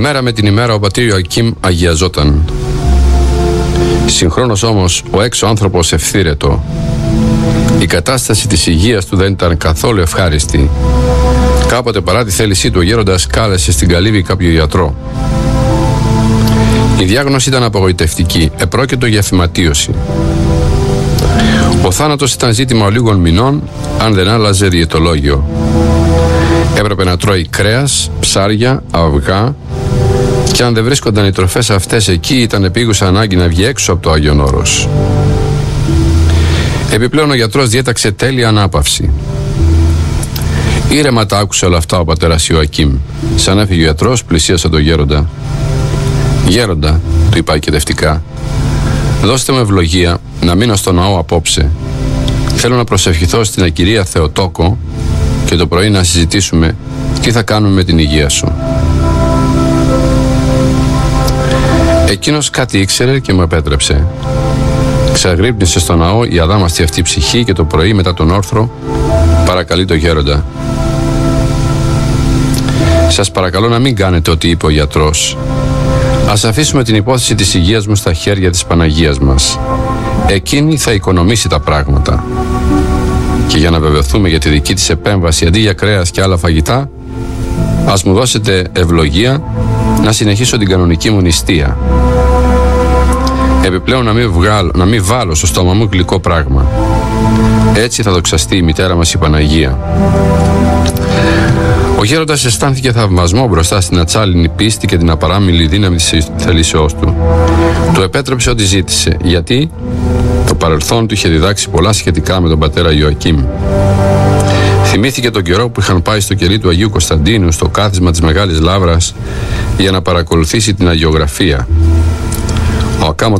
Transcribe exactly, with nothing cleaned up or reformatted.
Ημέρα με την ημέρα ο πατήρ Ιωακήμ αγιαζόταν. Συγχρόνως όμως ο έξω άνθρωπος ευθύρετο. Η κατάσταση της υγείας του δεν ήταν καθόλου ευχάριστη. Κάποτε παρά τη θέλησή του ο γέροντας κάλεσε στην καλύβη κάποιο γιατρό. Η διάγνωση ήταν απογοητευτική. Επρόκειτο για φυματίωση. Ο θάνατος ήταν ζήτημα λίγων μηνών, αν δεν άλλαζε διαιτολόγιο. Έπρεπε να τρώει κρέας, ψάρια, αυγά, και αν δεν βρίσκονταν οι τροφές αυτές εκεί, ήταν επίγουσα ανάγκη να βγει έξω από το Άγιον Όρος. Επιπλέον ο γιατρός διέταξε τέλεια ανάπαυση. Ήρεμα τα άκουσε όλα αυτά ο πατέρας Ιωακήμ. Σαν έφυγε ο γιατρός, πλησίασε τον γέροντα. «Γέροντα», του είπα ακεδευτικά, «δώστε μου ευλογία να μείνω στο ναό απόψε. Θέλω να προσευχηθώ στην ακυρία Θεοτόκο και το πρωί να συζητήσουμε τι θα κάνουμε με την υγεία σου». Εκείνος κάτι ήξερε και μου επέτρεψε. Ξαγρύπνησε στο ναό η αδάμαστη αυτή ψυχή και το πρωί μετά τον όρθρο παρακαλεί το γέροντα. «Σας παρακαλώ να μην κάνετε ό,τι είπε ο γιατρός. Ας αφήσουμε την υπόθεση της υγείας μου στα χέρια της Παναγίας μας. Εκείνη θα οικονομήσει τα πράγματα. Και για να βεβαιωθούμε για τη δική της επέμβαση, αντί για κρέας και άλλα φαγητά, ας μου δώσετε ευλογία να συνεχίσω την κανονική μου νηστεία. Επιπλέον να μην, βγάλω, να μην βάλω στο στόμα μου γλυκό πράγμα. Έτσι θα δοξαστεί η μητέρα μας η Παναγία». Ο γέροντας αισθάνθηκε θαυμασμό μπροστά στην ατσάλινη πίστη και την απαράμιλη δύναμη της θελήσεώς του. Του επέτρεψε ό,τι ζήτησε, γιατί το παρελθόν του είχε διδάξει πολλά σχετικά με τον πατέρα Ιωακήμ. Θυμήθηκε τον καιρό που είχαν πάει στο κελί του Αγίου Κωνσταντίνου στο κάθισμα της Μεγάλης Λαύρας για να παρακολουθήσει την αγιογραφία. Ο ακάμωτος